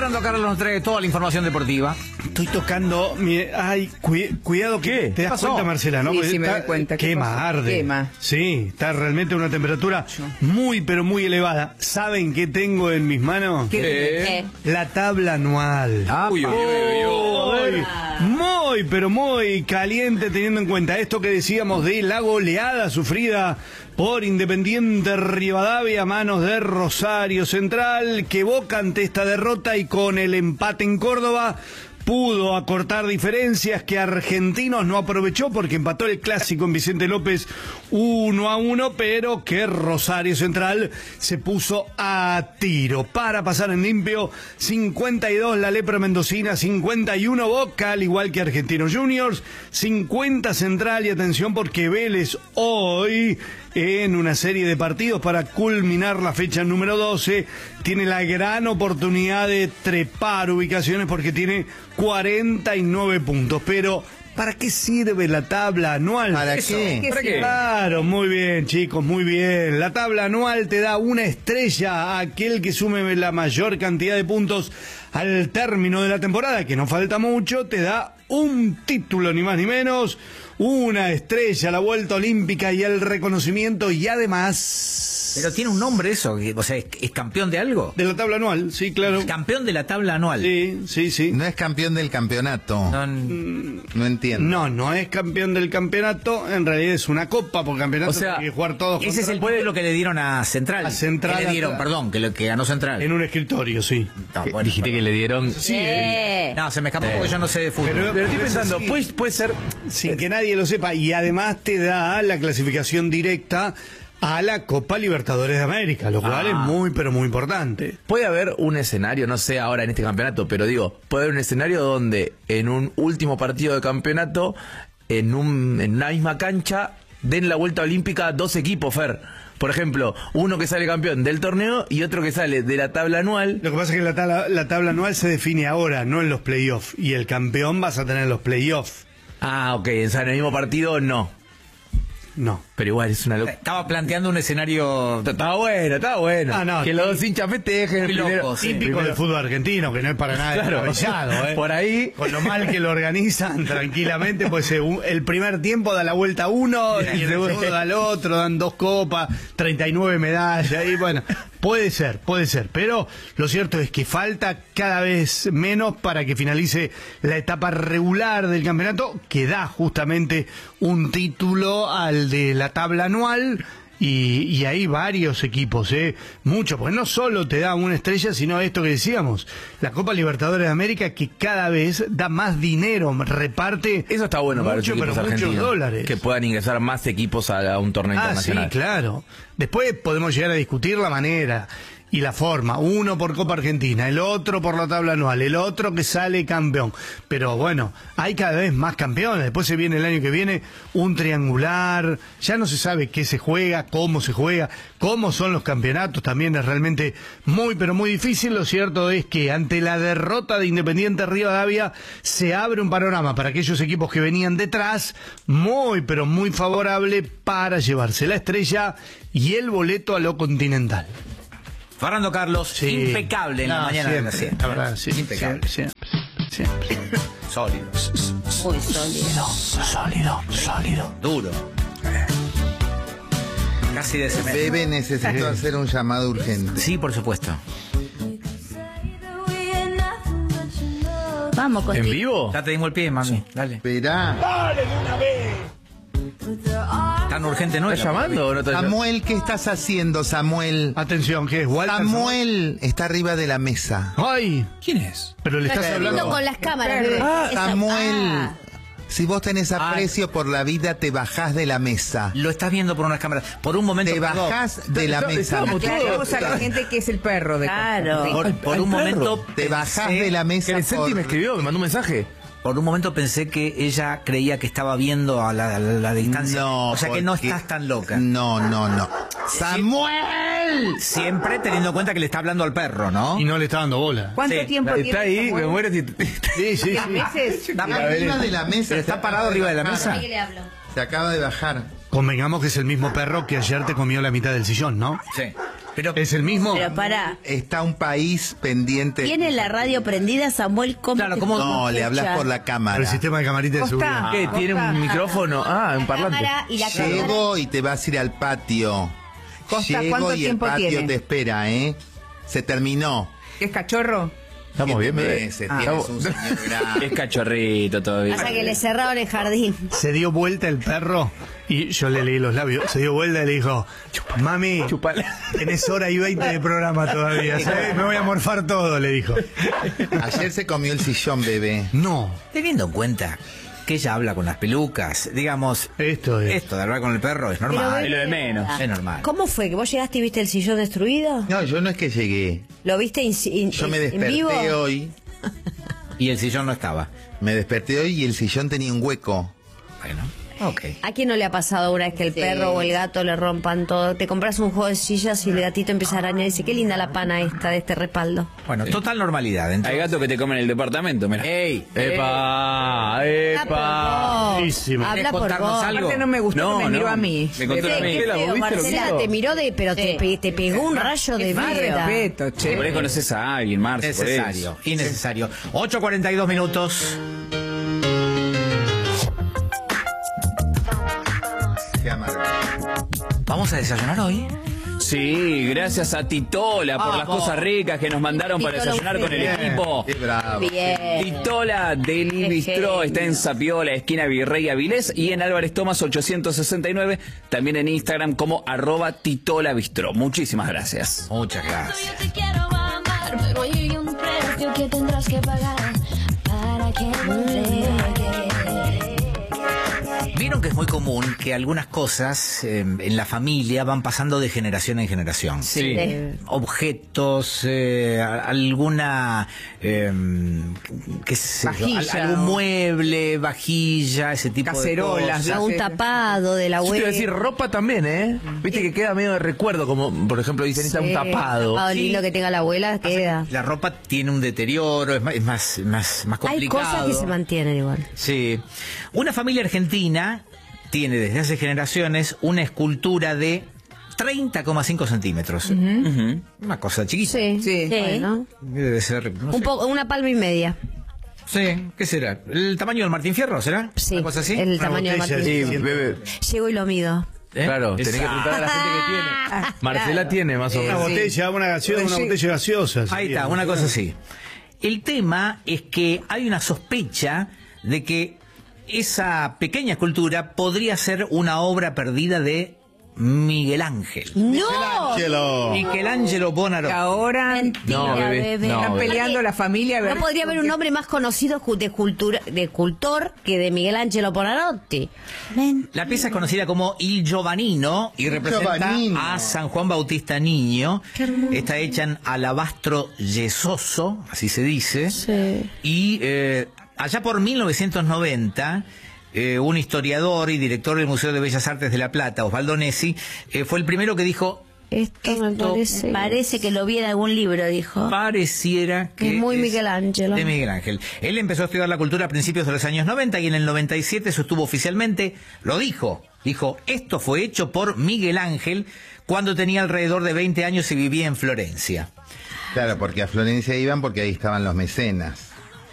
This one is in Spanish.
Fernando Carlos nos trae toda la información deportiva. Estoy tocando. Ay, cuidado que te das cuenta, Marcela, ¿no? Sí, sí, me doy cuenta. Quema, arde. Quema. Sí, está realmente a una temperatura muy, pero muy elevada. ¿Saben qué tengo en mis manos? ¿Qué? La tabla anual. Uy, uy, uy, uy. Muy, pero muy caliente, teniendo en cuenta esto que decíamos de la goleada sufrida por Independiente Rivadavia a manos de Rosario Central, que Boca ante esta derrota y con el empate en Córdoba pudo acortar diferencias que Argentinos no aprovechó porque empató el clásico en Vicente López 1-1, pero que Rosario Central se puso a tiro para pasar en limpio. 52 la Lepra Mendocina, 51 Boca, al igual que Argentinos Juniors, 50 Central, y atención porque Vélez hoy, en una serie de partidos para culminar la fecha número 12, tiene la gran oportunidad de trepar ubicaciones porque tiene 49 puntos. Pero ¿para qué sirve la tabla anual? ¿Para qué? ¿Para qué? Claro, muy bien, chicos, muy bien. La tabla anual te da una estrella a aquel que sume la mayor cantidad de puntos al término de la temporada, que no falta mucho. Te da un título, ni más ni menos, una estrella, la vuelta olímpica y el reconocimiento, y además... Pero tiene un nombre eso, o sea, ¿es campeón de algo? De la tabla anual, sí, claro. Campeón de la tabla anual. Sí, sí, sí. No es campeón del campeonato. No entiendo. No es campeón del campeonato, en realidad es una copa, por campeonato O sea, hay que jugar todos ese es el título que le dieron a Central. A Central, que le dieron, perdón, que ganó Central. en un escritorio, sí. No, bueno, Dijiste que le dieron. Sí, no, se me escapó porque yo no sé de fútbol. Pero estoy pensando, sí, puede ser. sin que nadie lo sepa, y además te da la clasificación directa a la Copa Libertadores de América, lo cual es muy, pero muy importante. Puede haber un escenario, no sé ahora en este campeonato, pero digo, puede haber un escenario donde en un último partido de campeonato, en una misma cancha, den la vuelta olímpica a dos equipos, Fer. Por ejemplo, uno que sale campeón del torneo y otro que sale de la tabla anual. Lo que pasa es que la tabla anual se define ahora, no en los playoffs, y el campeón vas a tener en los playoffs. Ok, o sea, en el mismo partido no. No. Pero igual es una locura. Estaba planteando un escenario... Estaba bueno. Ah, no, que los dos hinchas festejen el muy primero. loco, sí. Típico del fútbol argentino, que no es para nada Claro. descabellado, Por ahí. Con lo mal que lo organizan tranquilamente, pues el primer tiempo da la vuelta a uno, y el segundo da al otro, dan dos copas, 39 medallas, y bueno, puede ser, pero lo cierto es que falta cada vez menos para que finalice la etapa regular del campeonato, que da justamente un título al de la tabla anual. Y hay varios equipos, muchos, porque no solo te da una estrella, sino esto que decíamos, la Copa Libertadores de América, que cada vez da más dinero, reparte. Eso está bueno para los mucho, equipos pero argentinos. muchos dólares. Que puedan ingresar más equipos a un torneo internacional. Sí, claro. Después podemos llegar a discutir la manera y la forma, uno por Copa Argentina, el otro por la tabla anual, el otro que sale campeón. Pero bueno, hay cada vez más campeones. Después se viene el año que viene un triangular, ya no se sabe qué se juega, cómo son los campeonatos, también es realmente muy, pero muy difícil. Lo cierto es que ante la derrota de Independiente Rivadavia se abre un panorama para aquellos equipos que venían detrás, muy, pero muy favorable para llevarse la estrella y el boleto a lo continental. Fernando Carlos, Sí. impecable en la mañana de la siempre, siesta. la verdad, sí, Impecable. siempre. Sólido. Muy sólido. Sólido. Duro. Casi de cemento. Bebe, necesito hacer un llamado urgente. Sí, por supuesto. Vamos, ¿En Costi. vivo? Ya te dimos el pie, mami. Dale. Esperá. Tan urgente no es. ¿Estás llamando o no estás llamando? Samuel, ¿qué estás haciendo, Samuel? Atención, ¿qué es? Walter Samuel está arriba de la mesa. Ay, ¿Quién es? pero le estás Está hablando. viendo con las cámaras, bebé. Esa- Samuel, si vos tenés aprecio por la vida, te bajás de la mesa. Lo estás viendo por unas cámaras. Por un momento. Te perdón. bajás de la mesa. estábamos Aclaremos a la gente que es el perro de Claro. Por un momento. Te bajás pensé- de la mesa. Crescenti me escribió, me mandó un mensaje. Por un momento pensé que ella creía que estaba viendo a la distancia. No, o sea que no porque- estás tan loca. No. ¡Samuel! Siempre teniendo en cuenta que le está hablando al perro, ¿no? Y no le está dando bola. ¿Cuánto Sí, tiempo tiene? Está ahí, Samuel? me muero si... Sí, sí, 10 sí. meses. Está Arriba de la mesa. Pero está parado arriba de la mesa. ¿A qué le hablo? Se acaba de bajar. Convengamos que es el mismo perro que ayer te comió la mitad del sillón, ¿no? Sí. Pero ¿Es el mismo? Pero para. Está un país pendiente. ¿Tiene la radio prendida, Samuel? ¿Cómo Claro, te ¿cómo? No, le hablas escucha? por la cámara. El sistema de camarita de Costa. seguridad. ¿Qué? ¿Tiene un micrófono? Ah, un parlante. Cámara y la cámara. Llego y te vas a ir al patio. Costa, Llego ¿cuánto y el tiempo patio tiene? te espera, ¿eh? Se terminó. ¿Es cachorro? Estamos bien, bebé. Meses, Ah, tienes estamos- un señor grande. Es cachorrito todavía. Pasa que le cerraron el jardín. Se dio vuelta el perro y yo le leí los labios. Se dio vuelta y le dijo, mami, Chupala. tenés hora y 20 de programa todavía, ¿sabes? Me voy a morfar todo, le dijo. Ayer se comió el sillón, bebé. No, teniendo en cuenta que ella habla con las pelucas, digamos, esto es... esto de hablar con el perro es normal. Pero, lo de menos. Es normal. ¿Cómo fue? ¿Que vos llegaste y viste el sillón destruido? No, yo no es que llegué. ¿Lo viste Yo me en vivo? desperté hoy. Y el sillón no estaba. Me desperté hoy y el sillón tenía un hueco. Bueno, ok. ¿A quién no le ha pasado una vez que el perro o el gato le rompan todo? Te compras un juego de sillas y el gatito empieza a arañar y dice, qué linda la pana esta de este respaldo. Bueno, total normalidad. Entonces. Hay gatos que te comen el departamento, mira. ¡Ey! ¡Epa! ¡Epa! Buenísimo. Habla ¿Querés por contarnos vos. algo? Aparte no me gustó No, que me miró no. a mí. Me contó a mí. Qué feo, Marcela, te miró pero te pegó un rayo de Más vida. respeto, che. Por ahí conoces a alguien, Marce. por eso. Necesario, innecesario. 8:42 minutos. Qué amargo. ¿Vamos a desayunar hoy? Sí, gracias a Titola por las Vamos. cosas ricas que nos mandaron para Titola, desayunar con el bien. equipo. Qué bravo. Bien. Titola del Qué Bistró genio. está en Sapiola, esquina Virrey Avilés, y en Álvarez Thomas 869, también en Instagram como @Titola Bistró. Muchísimas gracias. Muchas gracias. Yo te quiero amar, pero hay un precio que tendrás que pagar para que me entregues. Vieron que es muy común que algunas cosas en la familia van pasando de generación en generación. Sí. Objetos, alguna, qué sé yo, Vajilla. algún mueble, vajilla, ese tipo Cacerolas, de A cosas. un tapado de la Yo te abuela. iba a decir ropa también, ¿eh? Viste que queda medio de recuerdo, como por ejemplo dicen, está un tapado. Tapado lindo que tenga la abuela, queda. La ropa tiene un deterioro, es más complicado. Hay cosas que se mantienen igual. Sí. Una familia argentina tiene desde hace generaciones una escultura de 30,5 centímetros. Una cosa chiquita. Sí, Sí. Bueno, Debe ser, no sé. una palma y media. Sí, ¿qué será? ¿El tamaño del Martín Fierro será? Sí, ¿Una cosa así? el Una tamaño de botella, Martín. Sí, bebé. Llego y lo mido. ¿Eh? Claro, tenés que preguntar a la gente que tiene. Marcela tiene más o Una menos. botella, una botella gaseosa. Ahí sería. está, una cosa así. El tema es que hay una sospecha de que esa pequeña escultura podría ser una obra perdida de Miguel Ángel. ¡No! Michelangelo Buonarroti. Ahora Mentira, No, bebé, bebé. no, están bebé. peleando la familia. a ver No podría haber un nombre más conocido de escultor que de Miguel Ángelo Buonarroti. La pieza es conocida como Il Giovannino y representa Giovannino. a San Juan Bautista Niño. Está hecha en alabastro yesoso, así se dice. Sí. Y allá por 1990, un historiador y director del Museo de Bellas Artes de La Plata, Osvaldo Nessi, fue el primero que dijo, Esto me parece que lo vi en algún libro, dijo. pareciera que Es muy Miguel Ángelo. de Miguel Ángel. Él empezó a estudiar la cultura a principios de los años 90 y en el 97 sostuvo oficialmente, lo dijo, esto fue hecho por Miguel Ángel cuando tenía alrededor de 20 años y vivía en Florencia. Claro, porque a Florencia iban porque ahí estaban los mecenas.